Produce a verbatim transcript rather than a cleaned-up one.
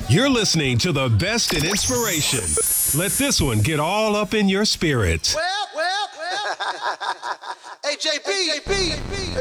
You're listening to the best in inspiration. Let this one get all up in your spirit. Well, well, well. Hey, J B.